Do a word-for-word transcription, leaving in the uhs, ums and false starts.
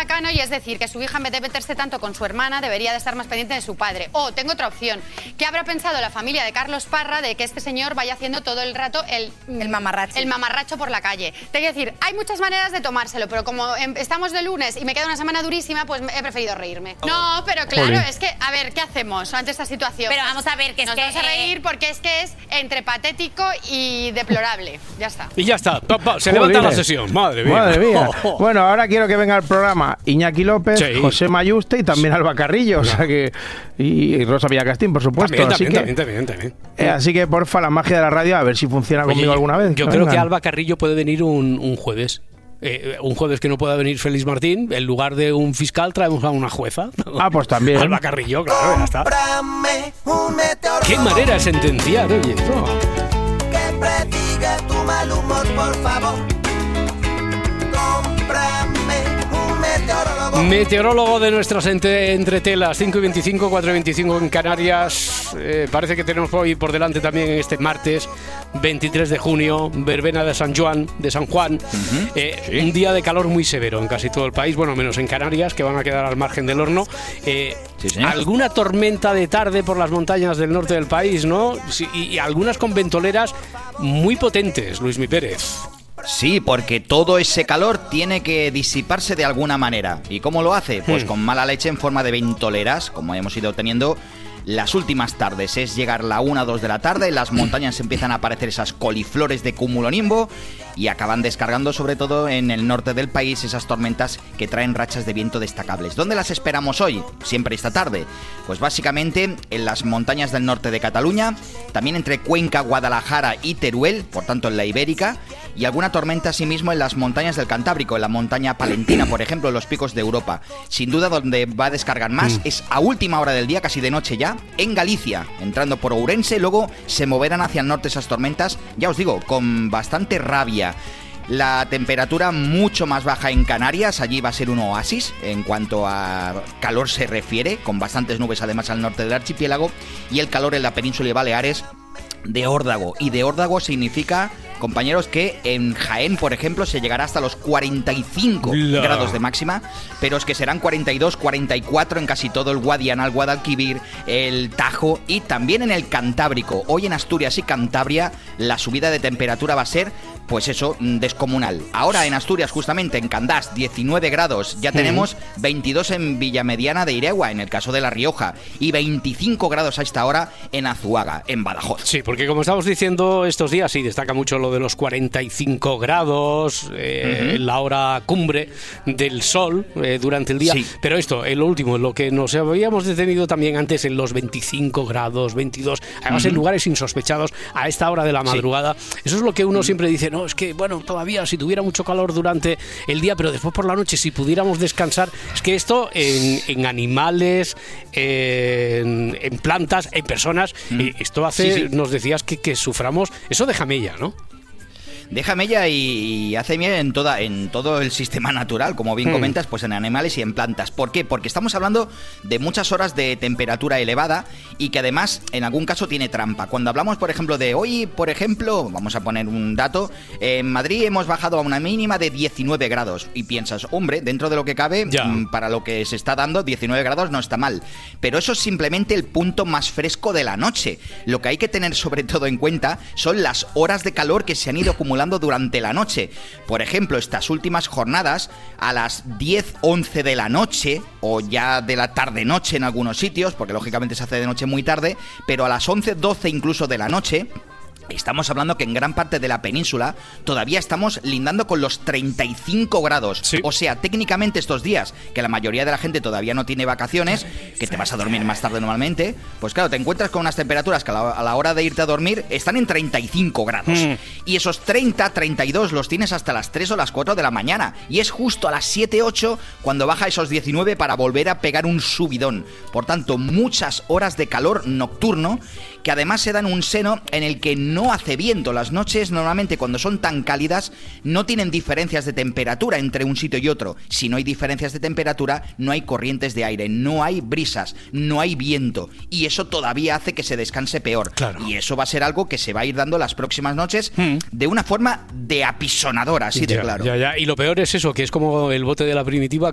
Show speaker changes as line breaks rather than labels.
Cano, y es decir, que su hija, en vez de meterse tanto con su hermana, debería de estar más pendiente de su padre. O, tengo otra opción, ¿qué habrá pensado la familia de Carlos Parra de que este señor vaya haciendo todo el rato el,
el mamarracho
el mamarracho por la calle? Te quiero decir, hay muchas maneras de tomárselo, pero como estamos de lunes y me queda una semana durísima, pues he preferido reírme. No, pero claro, Joder. es que, a ver, ¿qué hacemos ante esta situación?
Pero vamos a ver, que es
Nos
que...
vamos a reír
eh...
porque es que es entre patético y deplorable. Ya está.
Y ya está. Pa, pa, se
Joder.
levanta la sesión. Madre mía.
Madre mía. Bueno, ahora quiero que venga al programa Iñaki López, sí. José Mayuste y también Alba Carrillo, o sea que y, y Rosa Villacastín, por supuesto.
También,
así
también,
que,
también, también, también.
Eh, así que porfa, la magia de la radio, a ver si funciona
Oye,
conmigo alguna vez.
Yo
que
creo
vengan.
que Alba Carrillo puede venir un, un jueves. Eh, un jueves que no pueda venir Félix Martín, en lugar de un fiscal traemos a una jueza.
Ah, pues también.
Alba Carrillo, claro, ya está. Qué manera de sentenciar, oye. No.
Que prediga tu mal humor, por favor. Cómprame un meteorólogo.
Meteorólogo de nuestras entre, entretelas, cinco y veinticinco, cuatro y veinticinco en Canarias. Eh, parece que tenemos hoy por delante también este martes veintitrés de junio, verbena de San Juan, de San Juan. Uh-huh. eh, sí. Un día de calor muy severo en casi todo el país, bueno, menos en Canarias, que van a quedar al margen del horno. Eh, sí, alguna tormenta de tarde por las montañas del norte del país, ¿no? Sí, y, y algunas con ventoleras muy potentes, Luismi Pérez.
Sí, porque todo ese calor tiene que disiparse de alguna manera. ¿Y cómo lo hace? Pues hmm. con mala leche en forma de ventoleras, como hemos ido teniendo las últimas tardes. Es llegar la una o dos de la tarde, en las montañas empiezan a aparecer esas coliflores de cumulonimbo y acaban descargando sobre todo en el norte del país esas tormentas que traen rachas de viento destacables. ¿Dónde las esperamos hoy? Siempre esta tarde. Pues básicamente en las montañas del norte de Cataluña, también entre Cuenca, Guadalajara y Teruel, por tanto en la Ibérica, y alguna tormenta asimismo en las montañas del Cantábrico, en la montaña palentina, por ejemplo, en los picos de Europa. Sin duda donde va a descargar más mm. es a última hora del día, casi de noche ya, en Galicia, entrando por Ourense, luego se moverán hacia el norte esas tormentas, ya os digo, con bastante rabia. La temperatura mucho más baja en Canarias, allí va a ser un oasis en cuanto a calor se refiere, con bastantes nubes además al norte del archipiélago, y el calor en la península y Baleares de órdago, y de órdago significa, compañeros, que en Jaén, por ejemplo, se llegará hasta los cuarenta y cinco La. grados de máxima, pero es que serán cuarenta y dos, cuarenta y cuatro en casi todo el Guadiana, el Guadalquivir, el Tajo y también en el Cantábrico. Hoy en Asturias y Cantabria la subida de temperatura va a ser, pues eso, descomunal. Ahora en Asturias, justamente en Candás, diecinueve grados, ya tenemos veintidós en Villamediana de Iregua, en el caso de La Rioja, y veinticinco grados a esta hora en Azuaga, en Badajoz.
Sí, porque como estamos diciendo estos días, sí, destaca mucho lo de los cuarenta y cinco grados, eh, uh-huh. la hora cumbre del sol eh, durante el día, sí. Pero esto, en lo último, lo que nos habíamos detenido también antes en los veinticinco grados, veintidós, además uh-huh. en lugares insospechados a esta hora de la madrugada, sí. Eso es lo que uno uh-huh. siempre dice, no, es que, bueno, todavía si tuviera mucho calor durante el día, pero después por la noche, si pudiéramos descansar, es que esto en, en animales, en, en plantas, en personas, uh-huh. eh, esto hace, sí, sí. nos decías que, que suframos, eso deja mella, ¿no?
Déjame ya y hace bien en toda en todo el sistema natural, como bien hmm. comentas, pues en animales y en plantas. ¿Por qué? Porque estamos hablando de muchas horas de temperatura elevada y que además en algún caso tiene trampa. Cuando hablamos, por ejemplo, de hoy, por ejemplo, vamos a poner un dato, en Madrid hemos bajado a una mínima de diecinueve grados y piensas, hombre, dentro de lo que cabe, ya. para lo que se está dando, diecinueve grados no está mal. Pero eso es simplemente el punto más fresco de la noche. Lo que hay que tener sobre todo en cuenta son las horas de calor que se han ido acumulando durante la noche. Por ejemplo, estas últimas jornadas a las diez, once de la noche o ya de la tarde-noche en algunos sitios, porque lógicamente se hace de noche muy tarde, pero a las once, doce incluso de la noche, estamos hablando que en gran parte de la península todavía estamos lindando con los treinta y cinco grados. Sí. O sea, técnicamente estos días, que la mayoría de la gente todavía no tiene vacaciones, que te vas a dormir más tarde normalmente, pues claro, te encuentras con unas temperaturas que a la, a la hora de irte a dormir están en treinta y cinco grados. Mm. Y esos treinta, treinta y dos los tienes hasta las tres o las cuatro de la mañana. Y es justo a las siete, ocho cuando baja esos diecinueve para volver a pegar un subidón. Por tanto, muchas horas de calor nocturno que además se dan un seno en el que no hace viento. Las noches normalmente cuando son tan cálidas no tienen diferencias de temperatura entre un sitio y otro. Si no hay diferencias de temperatura, no hay corrientes de aire, no hay brisas, no hay viento. Y eso todavía hace que se descanse peor. Claro. Y eso va a ser algo que se va a ir dando las próximas noches mm. de una forma de apisonadora, así
ya,
de claro.
Ya, ya. Y lo peor es eso, que es como el bote de la primitiva